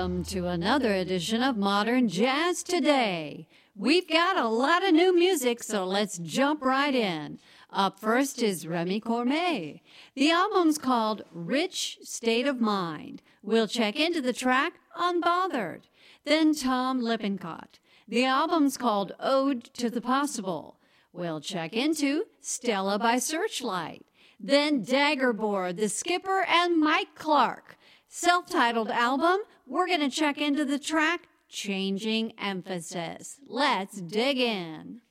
Welcome to another edition of Modern Jazz Today. We've got a lot of new music, so let's jump right in. Up first is Remy Cormay. The album's called Rich State of Mind. We'll check into the track Unbothered. Then Tom Lippincott. The album's called Ode to the Possible. We'll check into Stella by Searchlight. Then Daggerboard, The Skipper, and Mike Clark. Self-titled album, we're going to check into the track Changing Emphasis. Let's dig in.